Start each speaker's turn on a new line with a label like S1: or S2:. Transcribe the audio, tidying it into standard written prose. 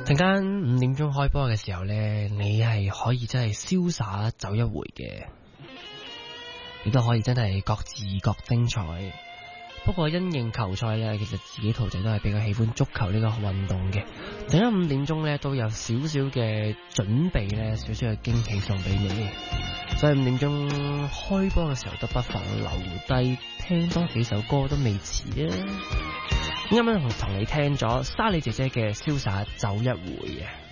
S1: 陣間5點鐘開波嘅時候呢，你係可以真係瀟灑走一回嘅，亦都可以真係各自各精彩。不過因應球賽呢，其實自己徒弟都係比較喜歡足球呢個運動嘅。陣間5點鐘呢，都有少少嘅準備呢，少少嘅驚喜送俾你。所以5點鐘開波嘅時候都不妨留低聽多幾首歌都未遲啊！啱啱同你聽咗莎莉姐姐嘅瀟灑走一回啊！